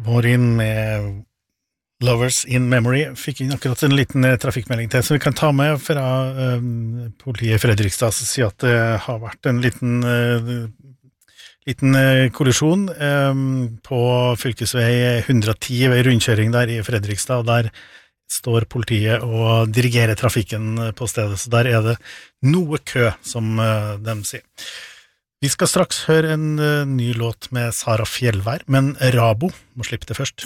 Går inn med Lovers in Memory, fikk inn akkurat en liten trafikkmelding til, så vi kan ta med fra politiet i Fredrikstad, som sier at det har vært en liten kollisjon på fylkesvei 110 ved rundkjøring der i Fredrikstad, og der står politiet og dirigerer trafikken på stedet, så der er det noe kø, som de sier. Vi skal straks høre en ny låt med Sara Fjellvær, men Rabo må slippe det først.